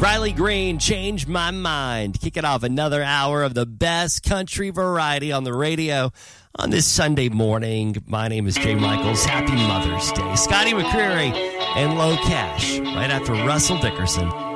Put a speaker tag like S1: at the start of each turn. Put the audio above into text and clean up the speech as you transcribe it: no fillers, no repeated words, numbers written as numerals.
S1: Riley Green, Change My Mind. Kicking off another hour of the best country variety on the radio on this Sunday morning. My name is Jay Michaels. Happy Mother's Day. Scotty McCreery and Low Cash right after Russell Dickerson.